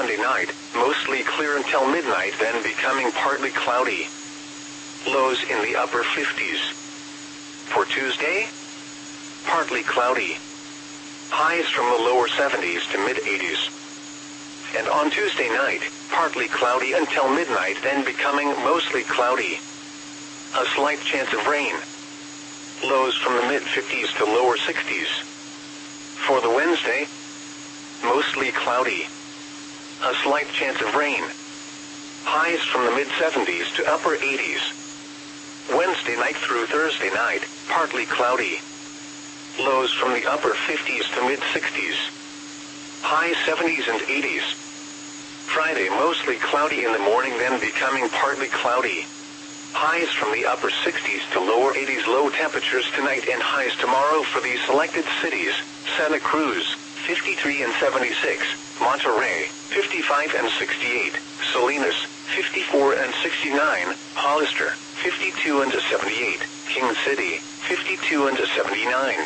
Monday night, mostly clear until midnight, then becoming partly cloudy. Lows in the upper 50s. For Tuesday, partly cloudy. Highs from the lower 70s to mid-80s. And on Tuesday night, partly cloudy until midnight, then becoming mostly cloudy. A slight chance of rain. Lows from the mid-50s to lower 60s. For the Wednesday, mostly cloudy. A slight chance of rain. Highs from the mid-70s to upper 80s. Wednesday night through Thursday night, partly cloudy. Lows from the upper 50s to mid-60s. High 70s and 80s. Friday mostly cloudy in the morning, then becoming partly cloudy. Highs from the upper 60s to lower 80s. Low temperatures tonight and highs tomorrow for these selected cities: Santa Cruz, 53 and 76, Monterrey, 55 and 68, Salinas, 54 and 69, Hollister, 52 and 78, King City, 52 and 79.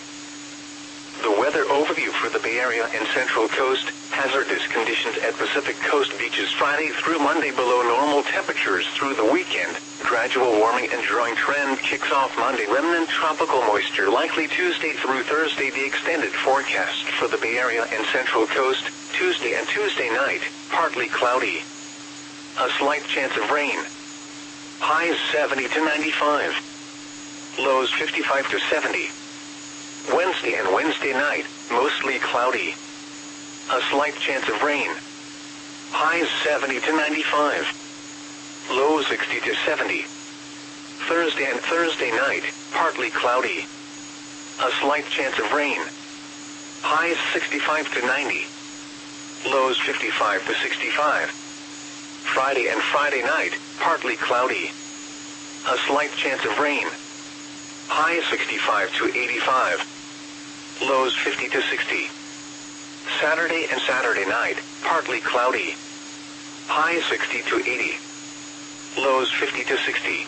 The weather overview for the Bay Area and Central Coast: hazardous conditions at Pacific Coast beaches Friday through Monday, below normal temperatures through the weekend. Gradual warming and drying trend kicks off Monday. Remnant tropical moisture likely Tuesday through Thursday. The extended forecast for the Bay Area and Central Coast: Tuesday and Tuesday night, partly cloudy. A slight chance of rain. Highs 70 to 95. Lows 55 to 70. Wednesday and Wednesday night, mostly cloudy. A slight chance of rain. Highs 70 to 95. Lows 60 to 70. Thursday and Thursday night, partly cloudy. A slight chance of rain. Highs 65 to 90. Lows 55 to 65. Friday and Friday night, partly cloudy. A slight chance of rain. Highs 65 to 85. Lows 50 to 60. Saturday and Saturday night, partly cloudy. Highs 60 to 80. Lows 50 to 60.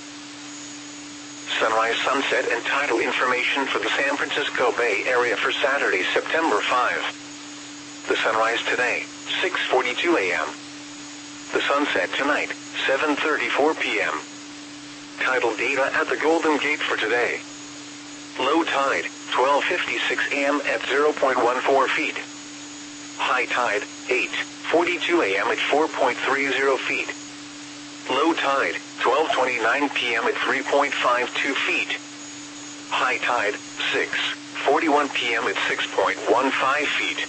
Sunrise, sunset, and tidal information for the San Francisco Bay Area for Saturday, September 5. The sunrise today, 6:42 a.m. The sunset tonight, 7:34 p.m. Tidal data at the Golden Gate for today. Low tide, 12:56 a.m. at 0.14 feet. High tide, 8:42 a.m. at 4.30 feet. Low tide, 12:29 p.m. at 3.52 feet. High tide, 6:41 p.m. at 6.15 feet.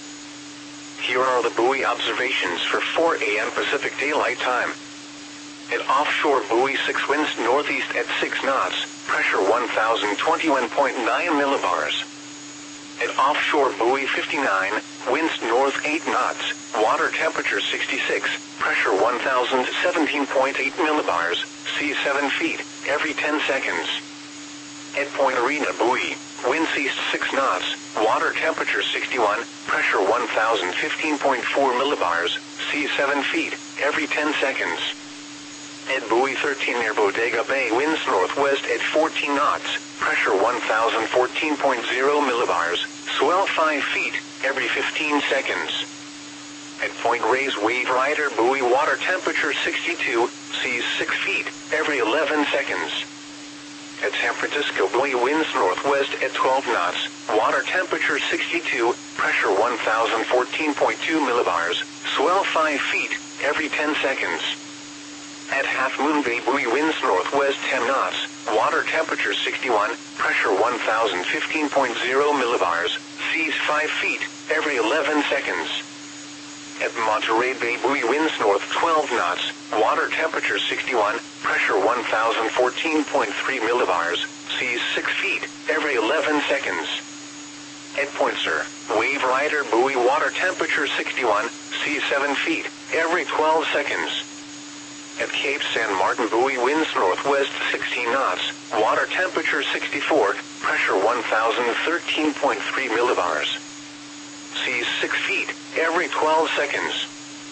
Here are the buoy observations for 4 a.m. Pacific Daylight Time. At offshore buoy 6, winds northeast at 6 knots, pressure 1021.9 millibars. At offshore buoy 59, winds north 8 knots, water temperature 66, pressure 1017.8 millibars, sea 7 feet, every 10 seconds. At Point Arena buoy, winds east 6 knots, water temperature 61, pressure 1015.4 millibars, sea 7 feet, every 10 seconds. At buoy 13 near Bodega Bay, winds northwest at 14 knots, pressure 1014.0 millibars, swell 5 feet, every 15 seconds. At Point Reyes Wave Rider buoy, water temperature 62, seas 6 feet, every 11 seconds. At San Francisco buoy, winds northwest at 12 knots, water temperature 62, pressure 1014.2 millibars, swell 5 feet, every 10 seconds. At Half Moon Bay buoy, winds northwest 10 knots, water temperature 61, pressure 1015.0 millibars, seas 5 feet, every 11 seconds. At Monterey Bay buoy, winds north 12 knots, water temperature 61, pressure 1014.3 millibars, seas 6 feet, every 11 seconds. At Point Sur, Wave Rider buoy, water temperature 61, seas 7 feet, every 12 seconds. At Cape San Martin buoy, winds northwest 16 knots, water temperature 64, pressure 1013.3 millibars. Seas 6 feet, every 12 seconds.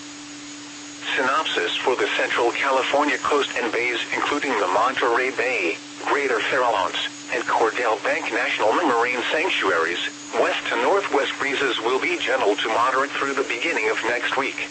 Synopsis for the Central California coast and bays, including the Monterey Bay, Greater Farallones, and Cordell Bank National Marine Sanctuaries. West to northwest breezes will be gentle to moderate through the beginning of next week.